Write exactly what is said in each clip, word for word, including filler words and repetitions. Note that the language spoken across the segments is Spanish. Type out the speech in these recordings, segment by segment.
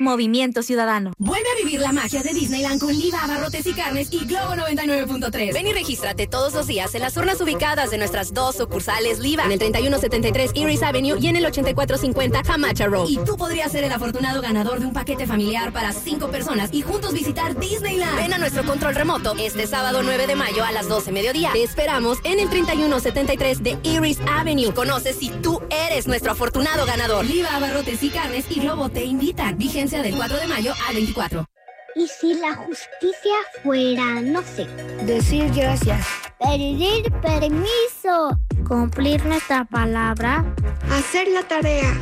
Movimiento Ciudadano. Vuelve a vivir la magia de Disneyland con Liva, Abarrotes y Carnes y Globo noventa y nueve punto tres. Ven y regístrate todos los días en las urnas ubicadas de nuestras dos sucursales Liva, en el treinta y uno setenta y tres Iris Avenue y en el ochenta y cuatro cincuenta Camacha Road. Y tú podrías ser el afortunado ganador de un paquete familiar para cinco personas y juntos visitar Disneyland. Ven a nuestro control remoto este sábado nueve de mayo a las doce mediodía. Te esperamos en el treinta y uno setenta y tres de Iris Avenue. Conoce si tú eres nuestro afortunado ganador. Liva, Abarrotes y Carnes y Globo te invitan. Vigencia del cuatro de mayo al veinticuatro. ¿Y si la justicia fuera, no sé, decir gracias, pedir permiso, cumplir nuestra palabra, hacer la tarea,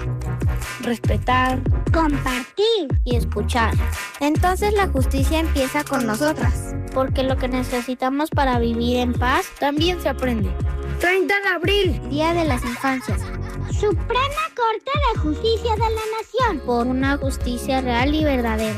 respetar, compartir y escuchar? Entonces la justicia empieza con nosotras, porque lo que necesitamos para vivir en paz también se aprende. treinta de abril, Día de las Infancias. Suprema Corte de Justicia de la Nación, por una justicia real y verdadera.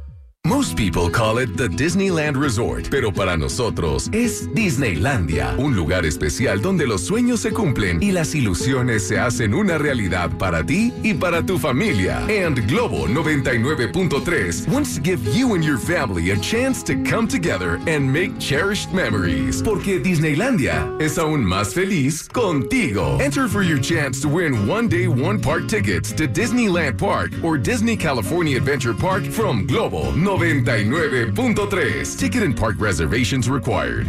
Most people call it the Disneyland Resort, pero para nosotros es Disneylandia, un lugar especial donde los sueños se cumplen y las ilusiones se hacen una realidad para ti y para tu familia. And Globo noventa y nueve punto tres wants to give you and your family a chance to come together and make cherished memories, porque Disneylandia es aún más feliz contigo. Enter for your chance to win one-day, one-park tickets to Disneyland Park or Disney California Adventure Park from Globo noventa y nueve punto tres. Ticket and park reservations required.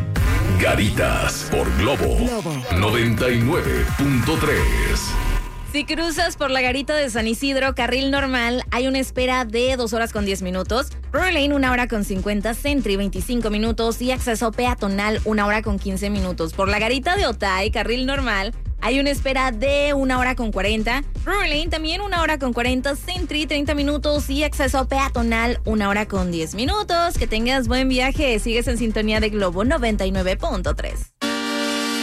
Garitas por Globo, Globo. noventa y nueve punto tres. Si cruzas por la garita de San Isidro, carril normal, hay una espera de dos horas con diez minutos. Brewer Lane, una hora con cincuenta. Sentry, veinticinco minutos. Y acceso peatonal, una hora con quince minutos. Por la garita de Otay, carril normal, hay una espera de una hora con cuarenta. Brewer Lane, también una hora con cuarenta. Sentry, treinta minutos. Y acceso peatonal, una hora con diez minutos. Que tengas buen viaje. Sigues en sintonía de Globo noventa y nueve punto tres.